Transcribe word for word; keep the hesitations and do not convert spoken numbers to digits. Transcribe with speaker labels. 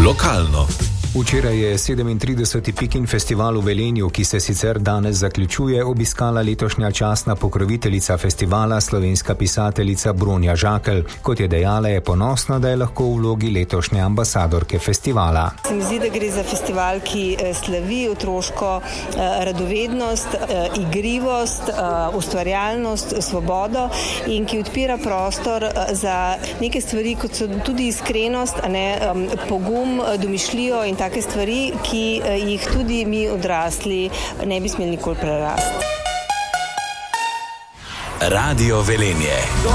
Speaker 1: Lokalno.
Speaker 2: Včeraj je sedemintrideseti Pikin festival v Velenju, ki se sicer danes zaključuje, obiskala letošnja častna pokroviteljica festivala, slovenska pisateljica Bronja Žakelj. Kot je dejala, je ponosna, da je lahko v vlogi letošnje ambasadorke festivala.
Speaker 3: Se mi zdi, da gre za festival, ki slavi otroško radovednost, igrivost, ustvarjalnost, svobodo in ki odpira prostor za neke stvari, kot so tudi iskrenost, a ne, pogum, domišljijo in take stvari, ki jih tudi mi odrasli ne bi smeli nikoli prerasti.
Speaker 1: Radio Velenje.